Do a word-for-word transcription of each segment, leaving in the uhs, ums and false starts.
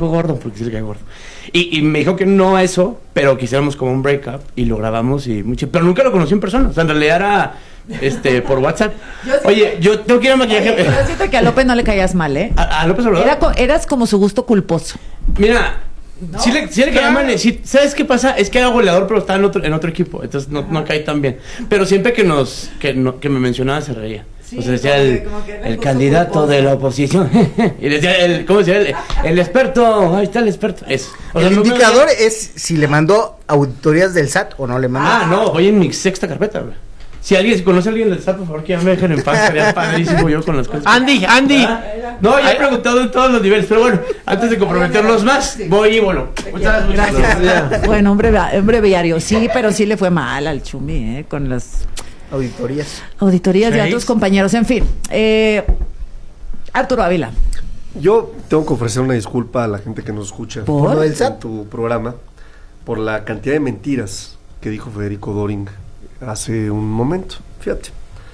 caigo gordo, porque sí le caigo gordo. Y, y me dijo que no a eso, pero que hiciéramos como un breakup y lo grabamos y mucho. Pero nunca lo conocí en persona. O sea, en realidad era este por WhatsApp. Yo Oye, yo tengo que ir a maquillaje. Oye, yo siento que a López no le caías mal, ¿eh? ¿A, a López Obrador? Era co- eras como su gusto culposo. Mira, ¿no? sí le, sí le caía mal. Sí, ¿sabes qué pasa? Es que era goleador, pero estaba en otro, en otro equipo. Entonces no, no cae tan bien. Pero siempre que nos que, no, que me mencionaba se reía. Sí, o sea, decía el, que, que el candidato culposo de la oposición. Y decía el, ¿cómo decía? El, el experto, ahí está el experto. Es, o el sea, indicador no me... es si le mandó auditorías del S A T o no le mandó. Ah, no, voy en mi sexta carpeta, güey. Si alguien, si conoce a alguien del S A T, por favor, que ya me dejen en paz, sería padrísimo yo con las cosas. Andy, Andy. ¿Ah? No, ya he preguntado en todos los niveles, pero bueno, antes de comprometernos más, voy y bueno. Muchas gracias. gracias. Bueno, hombre, hombre bellario, sí, pero sí le fue mal al Chumi, ¿eh? Con las auditorías. Auditorías ¿Seis? de otros compañeros, en fin. Eh, Arturo Ávila. Yo tengo que ofrecer una disculpa a la gente que nos escucha por, por lo del S A T, tu programa, por la cantidad de mentiras que dijo Federico Doring hace un momento. Fíjate,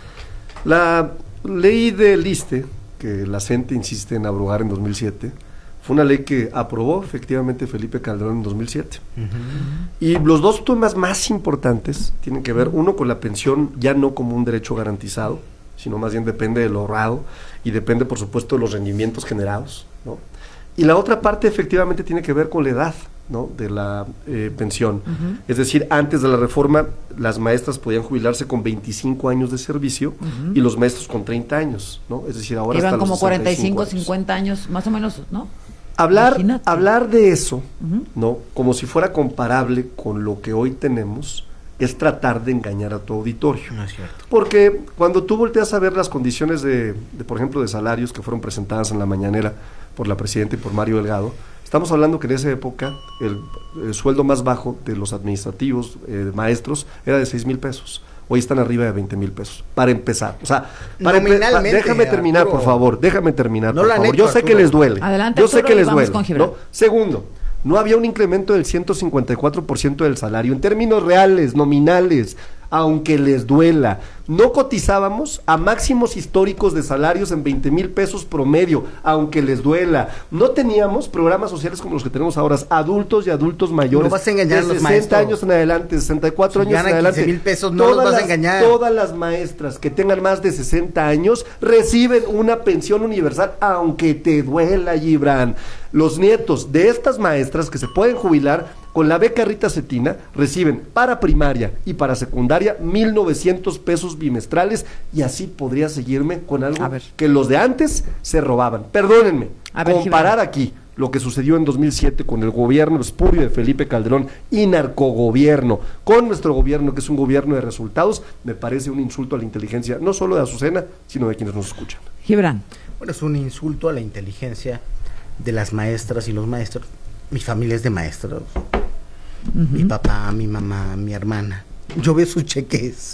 la ley del ISSSTE, que la CENTE insiste en abrogar en dos mil siete, fue una ley que aprobó efectivamente Felipe Calderón en dos mil siete. Uh-huh. Y los dos temas más importantes tienen que ver, uno, con la pensión ya no como un derecho garantizado, sino más bien depende del ahorrado y depende, por supuesto, de los rendimientos generados, ¿no? Y la otra parte efectivamente tiene que ver con la edad, ¿no?, de la eh, pensión. Uh-huh. Es decir, antes de la reforma, las maestras podían jubilarse con veinticinco años de servicio uh-huh. y los maestros con treinta años, ¿no? Es decir, ahora iban hasta como los cuarenta y cinco, años. cincuenta años, más o menos, ¿no? Hablar, hablar de eso, uh-huh. ¿no?, como si fuera comparable con lo que hoy tenemos, es tratar de engañar a tu auditorio. No es cierto. Porque cuando tú volteas a ver las condiciones de, de, por ejemplo, de salarios que fueron presentadas en la mañanera por la presidenta y por Mario Delgado, estamos hablando que en esa época el, el sueldo más bajo de los administrativos, eh, maestros, era de seis mil pesos. Hoy están arriba de veinte mil pesos, para empezar. O sea, para empe- déjame terminar, Arturo, por favor, déjame terminar, no por favor. Hecho, Yo sé Arturo. que les duele. Adelante, Yo sé Arturo, que les duele, ¿no? Segundo, no había un incremento del ciento cincuenta y cuatro por ciento del salario, en términos reales, nominales, aunque les duela. No cotizábamos a máximos históricos de salarios en veinte mil pesos promedio, aunque les duela. No teníamos programas sociales como los que tenemos ahora, adultos y adultos mayores. No vas a engañar de a los sesenta maestros. años en adelante, sesenta y cuatro si años en adelante. mil pesos, no los vas las, a engañar. Todas las maestras que tengan más de sesenta años reciben una pensión universal, aunque te duela, Gibran. Los nietos de estas maestras que se pueden jubilar con la beca Rita Cetina reciben para primaria y para secundaria mil novecientos pesos bimestrales, y así podría seguirme con algo que los de antes se robaban. Perdónenme, a ver, comparar Gibran. aquí lo que sucedió en dos mil siete con el gobierno espurio de Felipe Calderón y narcogobierno con nuestro gobierno, que es un gobierno de resultados, me parece un insulto a la inteligencia, no solo de Azucena, sino de quienes nos escuchan. Gibran. Bueno, es un insulto a la inteligencia de las maestras y los maestros. Mi familia es de maestros. Uh-huh. Mi papá, mi mamá, mi hermana. Yo veo sus cheques.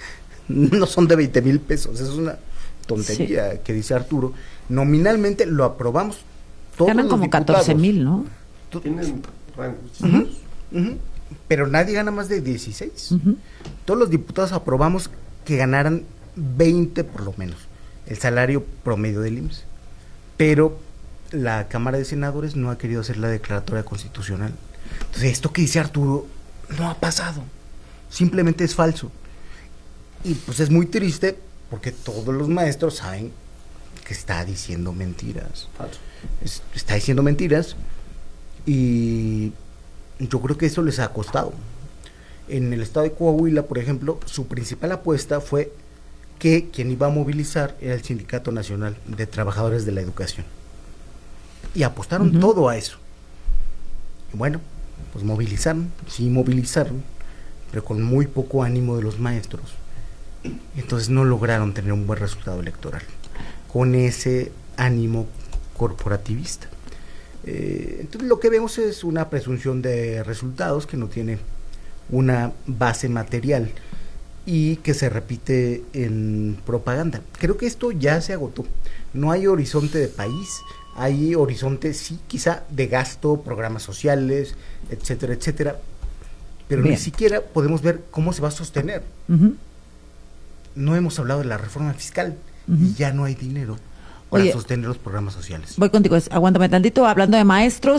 No son de veinte mil pesos. Es una tontería sí. que dice Arturo. Nominalmente lo aprobamos todos. Ganan los como diputados. catorce mil, ¿no? Tienen rangos. Uh-huh. Uh-huh. Pero nadie gana más de dieciséis. Uh-huh. Todos los diputados aprobamos que ganaran veinte por lo menos. El salario promedio del I M S S. Pero la Cámara de Senadores no ha querido hacer la declaratoria constitucional. Entonces, esto que dice Arturo no ha pasado. Simplemente es falso. Y pues es muy triste porque todos los maestros saben que está diciendo mentiras. Falso. Es, está diciendo mentiras y yo creo que eso les ha costado. En el estado de Coahuila, por ejemplo, su principal apuesta fue que quien iba a movilizar era el Sindicato Nacional de Trabajadores de la Educación. Y apostaron uh-huh. todo a eso. Y bueno, pues movilizaron, sí movilizaron, pero con muy poco ánimo de los maestros. Entonces no lograron tener un buen resultado electoral, con ese ánimo corporativista. Eh, entonces lo que vemos es una presunción de resultados que no tiene una base material y que se repite en propaganda. Creo que esto ya se agotó. No hay horizonte de país. Hay horizonte, sí, quizá de gasto, programas sociales, etcétera, etcétera, pero Bien. ni siquiera podemos ver cómo se va a sostener. Uh-huh. No hemos hablado de la reforma fiscal uh-huh. y ya no hay dinero para Oye, sostener los programas sociales. Voy contigo, aguántame tantito, hablando de maestros.